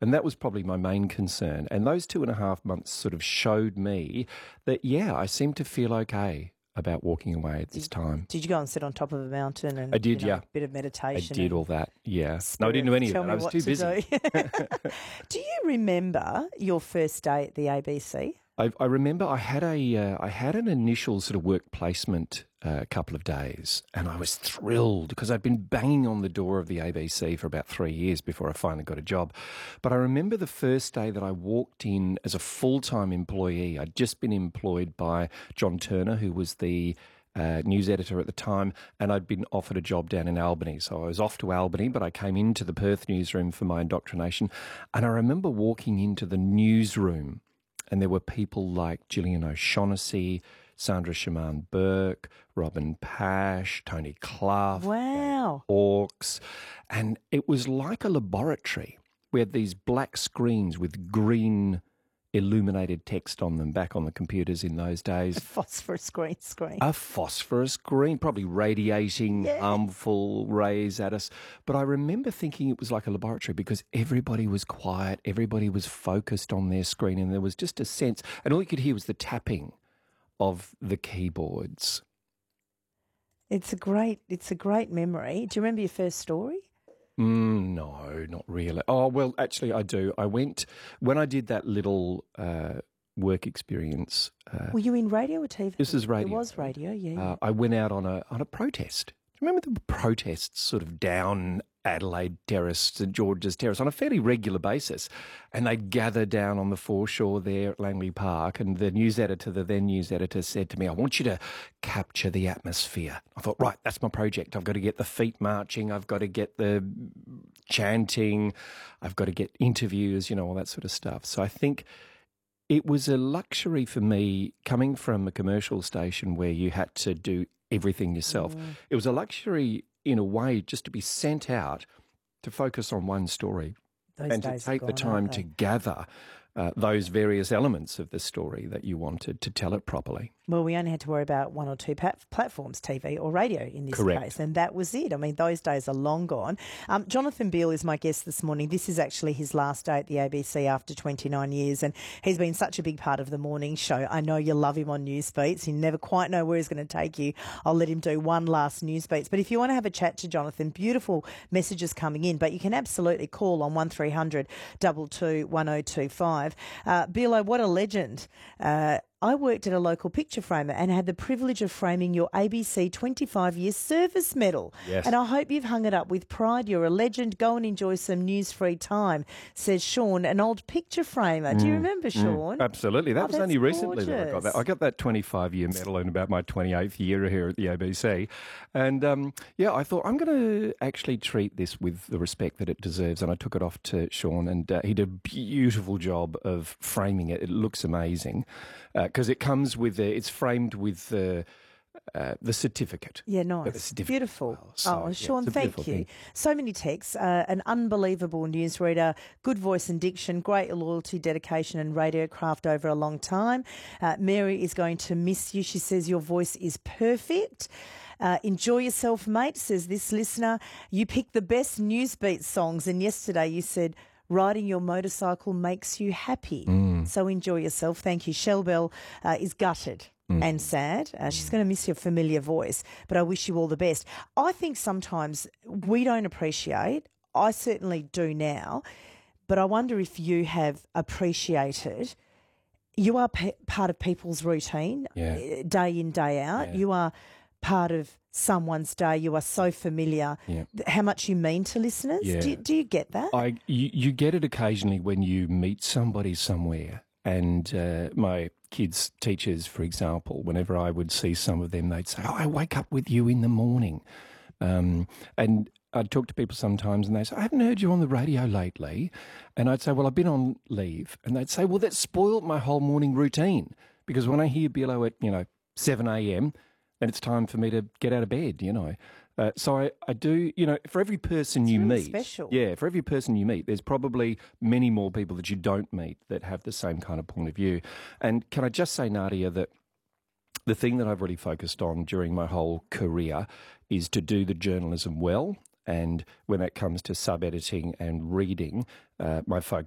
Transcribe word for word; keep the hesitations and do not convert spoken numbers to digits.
And that was probably my main concern. And those two and a half months sort of showed me that, yeah, I seem to feel okay about walking away at this did, time. Did you go and sit on top of a mountain and I did, you know, yeah. a bit of meditation? I did all that, yeah. No, I didn't do any of Tell that. me I was what too to busy. Do. Do you remember your first day at the A B C? I, I remember I had a uh, I had an initial sort of work placement a uh, couple of days, and I was thrilled because I'd been banging on the door of the A B C for about three years before I finally got a job. But I remember the first day that I walked in as a full-time employee. I'd just been employed by John Turner, who was the Uh, news editor at the time, and I'd been offered a job down in Albany. So I was off to Albany, but I came into the Perth newsroom for my indoctrination. And I remember walking into the newsroom, and there were people like Gillian O'Shaughnessy, Sandra Shaman Burke, Robin Pash, Tony Clough, wow, Hawkes, and it was like a laboratory. We had these black screens with green illuminated text on them back on the computers in those days. A phosphorus green screen. A phosphorus green, probably radiating yeah. harmful rays at us. But I remember thinking it was like a laboratory because everybody was quiet, everybody was focused on their screen, and there was just a sense, and all you could hear was the tapping of the keyboards. It's a great, it's a great memory. Do you remember your first story? Mm, no, not really. Oh, well, actually, I do. I went, when I did that little uh, work experience. Uh, Were you in radio or T V? This is radio. It was radio, yeah. Uh, I went out on a on a protest. Do you remember the protests sort of down Adelaide Terrace, St George's Terrace, on a fairly regular basis? And they'd gather down on the foreshore there at Langley Park, and the news editor, the then news editor, said to me, I want you to capture the atmosphere. I thought, right, that's my project. I've got to get the feet marching. I've got to get the chanting. I've got to get interviews, you know, all that sort of stuff. So I think it was a luxury for me coming from a commercial station where you had to do everything yourself. Mm. It was a luxury in a way just to be sent out to focus on one story. Those and to take gone, the time to gather uh, those various elements of the story that you wanted to tell it properly. Well, we only had to worry about one or two pat- platforms, T V or radio in this Correct. case, and that was it. I mean, those days are long gone. Um, Jonathan Beale is my guest this morning. This is actually his last day at the A B C after twenty-nine years, and he's been such a big part of the morning show. I know you love him on Newsbeats. You never quite know where he's going to take you. I'll let him do one last Newsbeats. But if you want to have a chat to Jonathan, beautiful messages coming in, but you can absolutely call on one three hundred two two one oh two five. Uh, Beale, what a legend. Uh, I worked at a local picture framer and had the privilege of framing your A B C twenty-five year service medal. Yes. And I hope you've hung it up with pride. You're a legend. Go and enjoy some news-free time, says Sean, an old picture framer. Mm. Do you remember, Sean? Mm. Absolutely. That oh, was only recently gorgeous. that I got that. I got that twenty-five year medal in about my twenty-eighth year here at the A B C. And, um, yeah, I thought I'm going to actually treat this with the respect that it deserves. And I took it off to Sean, and uh, he did a beautiful job of framing it. It looks amazing because uh, it comes with, uh, it's framed with the... Uh, the certificate. Yeah, nice. Certificate beautiful. well. So, oh, Sean, yeah, thank you. thing. So many texts. Uh, an unbelievable newsreader, good voice and diction, great loyalty, dedication and radio craft over a long time. Uh, Mary is going to miss you. She says your voice is perfect. Uh, enjoy yourself, mate, says this listener. You picked the best Newsbeat songs, and yesterday you said riding your motorcycle makes you happy. Mm. So enjoy yourself. Thank you. Shell Bell uh, is gutted and sad. Uh, she's going to miss your familiar voice, but I wish you all the best. I think sometimes we don't appreciate, I certainly do now, but I wonder if you have appreciated, you are p- part of people's routine, yeah. day in, day out. Yeah. You are part of someone's day. You are so familiar. Yeah. How much you mean to listeners. Yeah. Do, do you get that? I, you, you get it occasionally when you meet somebody somewhere. And uh, my kids' teachers, for example, whenever I would see some of them, they'd say, oh, I wake up with you in the morning. Um, and I'd talk to people sometimes and they'd say, I haven't heard you on the radio lately. And I'd say, well, I've been on leave. And they'd say, well, that spoiled my whole morning routine. Because when I hear Beale at, you know, seven a.m., then it's time for me to get out of bed, you know. Uh, so I, I do, you know, for every person it's you really meet, special. yeah, for every person you meet, there's probably many more people that you don't meet that have the same kind of point of view. And can I just say, Nadia, that the thing that I've really focused on during my whole career is to do the journalism well. And when that comes to sub-editing and reading, uh, my focus